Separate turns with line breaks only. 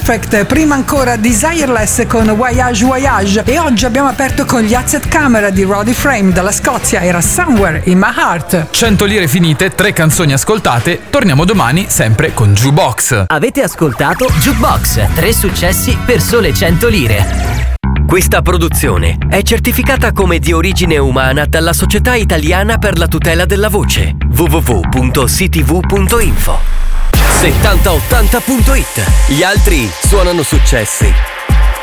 Perfect, prima ancora Desireless con Voyage Voyage e oggi abbiamo aperto con gli Asset Camera di Roddy Frame dalla Scozia, era Somewhere in My Heart.
100 lire finite, 3 canzoni ascoltate, torniamo domani sempre con Jukebox.
Avete ascoltato Jukebox, 3 successi per sole 100 lire. Questa produzione è certificata come di origine umana dalla Società Italiana per la tutela della voce. www.ctv.info 7080.it. Gli altri suonano successi.